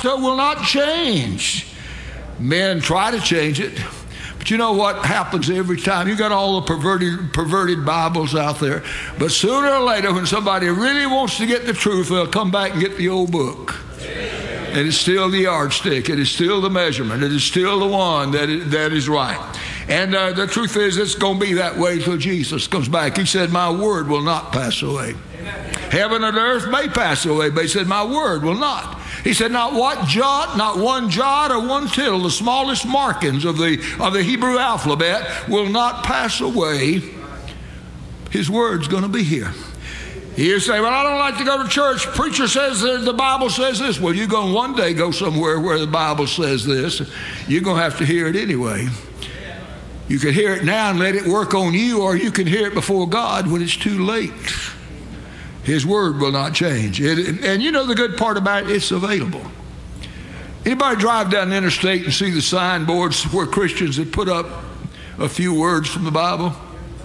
will not change. Men try to change it. But you know what happens every time? You got all the perverted Bibles out there. But sooner or later, when somebody really wants to get the truth, they'll come back and get the old book. And it's still the yardstick. It is still the measurement. It is still the one that is right. And the truth is, it's going to be that way till Jesus comes back. He said, my word will not pass away. Heaven and earth may pass away, but he said, my word will not. He said, not one jot or one tittle, the smallest markings of the Hebrew alphabet will not pass away. His word's going to be here. You say, well, I don't like to go to church. Preacher says the Bible says this. Well, you're going to one day go somewhere where the Bible says this. You're going to have to hear it anyway. You can hear it now and let it work on you, or you can hear it before God when it's too late. His word will not change. And you know the good part about it, it's available. Anybody drive down the interstate and see the signboards where Christians have put up a few words from the Bible?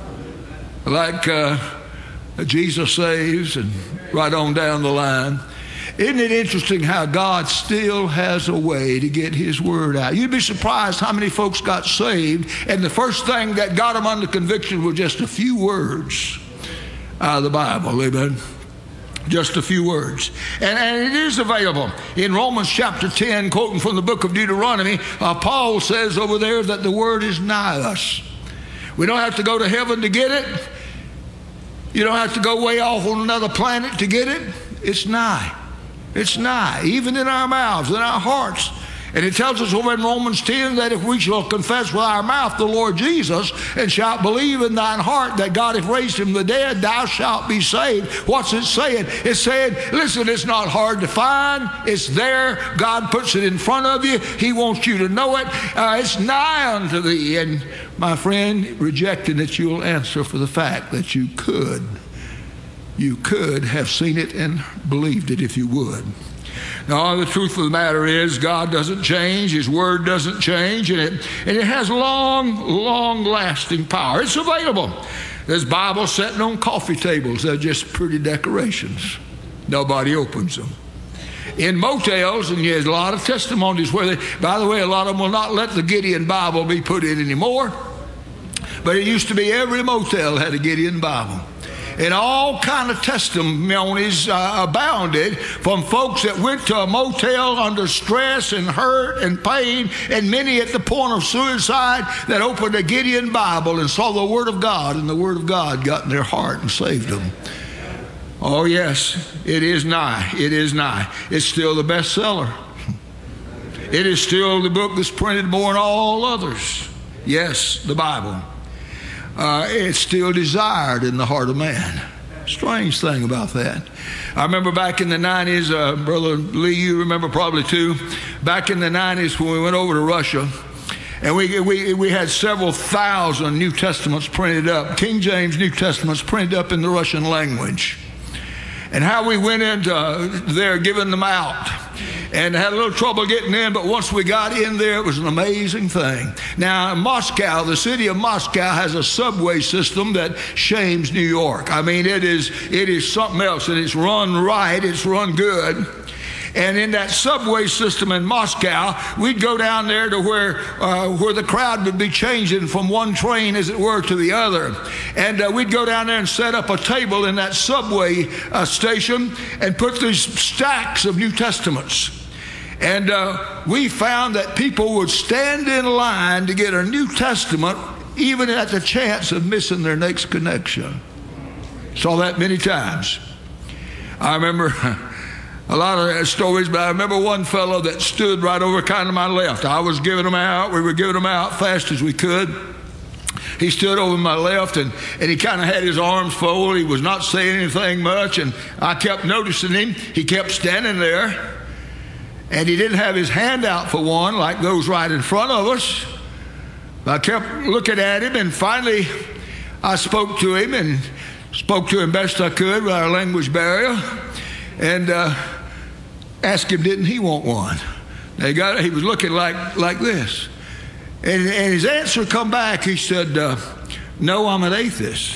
Like Jesus saves, and right on down the line. Isn't it interesting how God still has a way to get his word out? You'd be surprised how many folks got saved, and the first thing that got them under conviction was just a few words out of the Bible. Amen. Just a few words. And it is available. In Romans chapter 10, quoting from the book of Deuteronomy, Paul says over there that the word is nigh us. We don't have to go to heaven to get it. You don't have to go way off on another planet to get it. It's nigh. It's nigh, even in our mouths, in our hearts. And it tells us over in Romans 10 that if we shall confess with our mouth the Lord Jesus and shalt believe in thine heart that God hath raised him from the dead, thou shalt be saved. What's it saying? It's saying, listen, it's not hard to find. It's there. God puts it in front of you. He wants you to know it. It's nigh unto thee. And my friend, rejecting it, you'll answer for the fact that you could have seen it and believed it if you would. Now, the truth of the matter is God doesn't change. His word doesn't change. And it has long lasting power. It's available. There's Bibles sitting on coffee tables. They're just pretty decorations. Nobody opens them. In motels, and there's a lot of testimonies where by the way, a lot of them will not let the Gideon Bible be put in anymore. But it used to be every motel had a Gideon Bible. And all kind of testimonies abounded from folks that went to a motel under stress and hurt and pain, and many at the point of suicide that opened a Gideon Bible and saw the Word of God, and the Word of God got in their heart and saved them. Oh yes, it is nigh. It is nigh. It's still the bestseller. It is still the book that's printed more than all others. Yes, the Bible. It's still desired in the heart of man. Strange thing about that. I remember back in the 90s, Brother Lee, you remember probably too, back in the 90s when we went over to Russia, and we had several thousand New Testaments printed up, King James New Testaments printed up in the Russian language. And how we went into there giving them out. And had a little trouble getting in, but once we got in there, it was an amazing thing. Now, Moscow, the city of Moscow, has a subway system that shames New York. I mean, it is something else, and it's run right, it's run good. And in that subway system in Moscow, we'd go down there to where the crowd would be changing from one train, as it were, to the other. And we'd go down there and set up a table in that subway station and put these stacks of New Testaments. And we found that people would stand in line to get a New Testament even at the chance of missing their next connection. Saw that many times. I remember a lot of stories, but I remember one fellow that stood right over kind of my left. I was giving them out. We were giving them out fast as we could. He stood over my left, and he kind of had his arms folded. He was not saying anything much, and I kept noticing him. He kept standing there, and he didn't have his hand out for one like those right in front of us. I kept looking at him, and finally I spoke to him best I could with our language barrier, and asked him, didn't he want one? He was looking like this. And his answer come back, he said, no, I'm an atheist.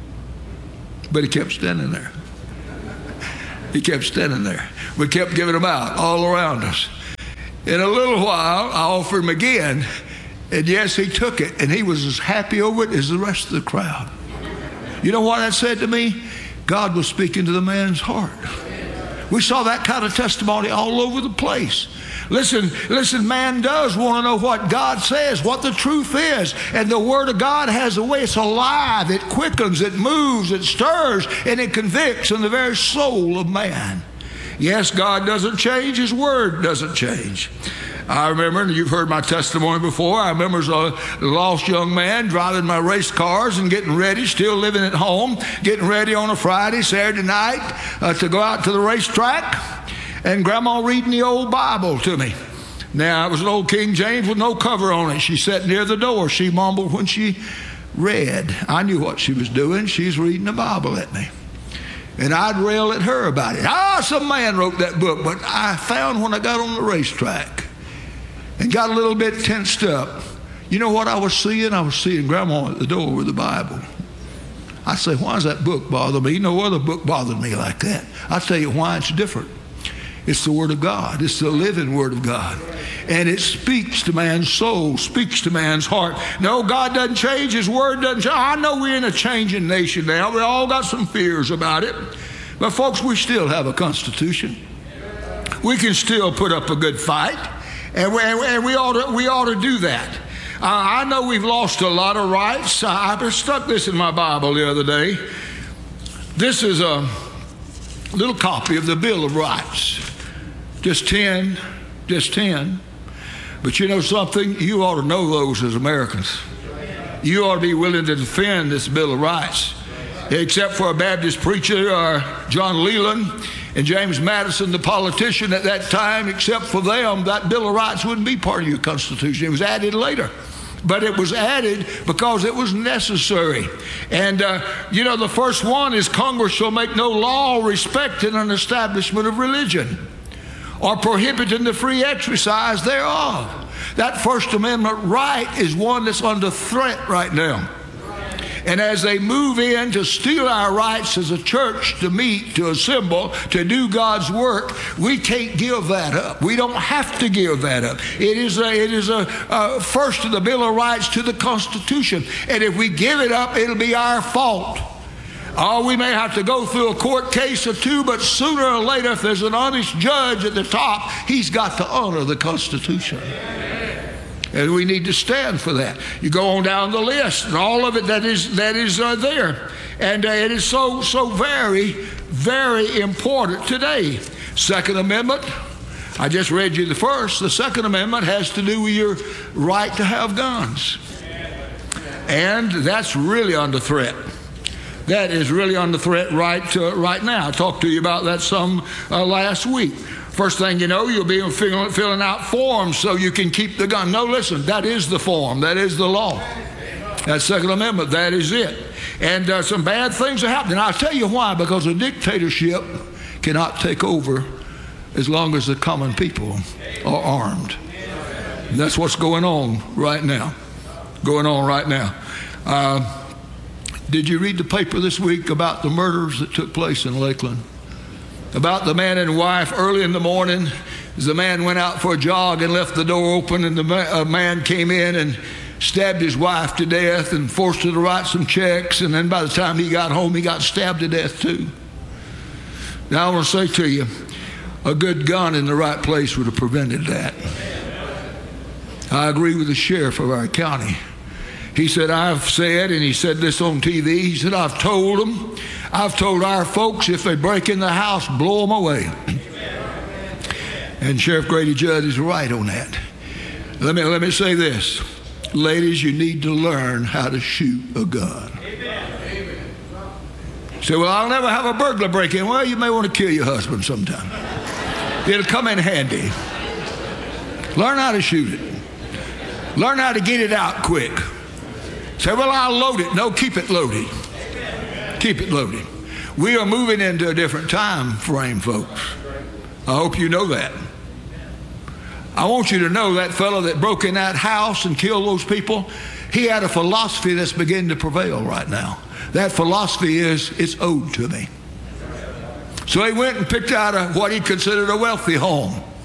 But he kept standing there. He kept standing there. We kept giving them out all around us. In a little while, I offered him again. And yes, he took it. And he was as happy over it as the rest of the crowd. You know what that said to me? God was speaking to the man's heart. We saw that kind of testimony all over the place. Listen, man does want to know what God says, what the truth is. And the Word of God has a way. It's alive. It quickens. It moves. It stirs. And it convicts in the very soul of man. Yes, God doesn't change. His Word doesn't change. I remember, and you've heard my testimony before, I remember as a lost young man driving my race cars and getting ready, still living at home, getting ready on a Friday, Saturday night to go out to the racetrack, and Grandma reading the old Bible to me. Now, it was an old King James with no cover on it. She sat near the door. She mumbled when she read. I knew what she was doing. She's reading the Bible at me. And I'd rail at her about it. Some man wrote that book. But I found when I got on the racetrack and got a little bit tensed up, you know what I was seeing? I was seeing Grandma at the door with the Bible. I say, why does that book bother me? No other book bothered me like that. I'll tell you why it's different. It's the Word of God. It's the living Word of God. And it speaks to man's soul, speaks to man's heart. No, God doesn't change. His Word doesn't change. I know we're in a changing nation now. We all got some fears about it. But folks, we still have a Constitution. We can still put up a good fight. And we ought to do that. I know we've lost a lot of rights. I stuck this in my Bible the other day. This is a little copy of the Bill of Rights. Just 10. But you know something? You ought to know those as Americans. You ought to be willing to defend this Bill of Rights. Except for a Baptist preacher, John Leland, and James Madison, the politician at that time, except for them, that Bill of Rights wouldn't be part of your Constitution. It was added later. But it was added because it was necessary. And, the first one is Congress shall make no law respecting an establishment of religion or prohibiting the free exercise thereof. That First Amendment right is one that's under threat right now. And as they move in to steal our rights as a church to meet, to assemble, to do God's work, we can't give that up. We don't have to give that up. It is a first to the Bill of Rights to the Constitution. And if we give it up, it'll be our fault. We may have to go through a court case or two, but sooner or later, if there's an honest judge at the top, he's got to honor the Constitution. And we need to stand for that. You go on down the list, and all of it that is there. And it is so very, very important today. Second Amendment, I just read you the first. The Second Amendment has to do with your right to have guns. And that's really under threat. That is really under threat right now. I talked to you about that some last week. First thing you know, you'll be filling out forms so you can keep the gun. No, listen, that is the form. That is the law. That Second Amendment, that is it. And some bad things are happening. I'll tell you why. Because a dictatorship cannot take over as long as the common people are armed. And that's what's going on right now. Did you read the paper this week about the murders that took place in Lakeland? About the man and wife early in the morning, as the man went out for a jog and left the door open, and a man came in and stabbed his wife to death and forced her to write some checks, and then by the time he got home, he got stabbed to death too. Now I want to say to you, a good gun in the right place would have prevented that. I agree with the sheriff of our county. He said, I've said, and he said this on TV, he said, I've told our folks if they break in the house, blow them away. And Sheriff Grady Judd is right on that. Let me say this. Ladies, you need to learn how to shoot a gun. You say, well, I'll never have a burglar break in. Well, you may want to kill your husband sometime. It'll come in handy. Learn how to shoot it. Learn how to get it out quick. Say, well, I'll load it. No, keep it loaded. Keep it loaded. We are moving into a different time frame, folks. I hope you know that. I want you to know that fellow that broke in that house and killed those people, he had a philosophy that's beginning to prevail right now. That philosophy is, it's owed to me. So he went and picked out what he considered a wealthy home.